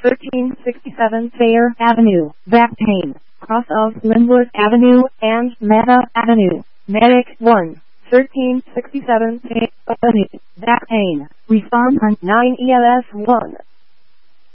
1367 Thayer Avenue, back pain, cross of Linwood Avenue and Meta Avenue. Medic 1, 1367 Thayer Avenue, back pain, respond on 9 ELS 1.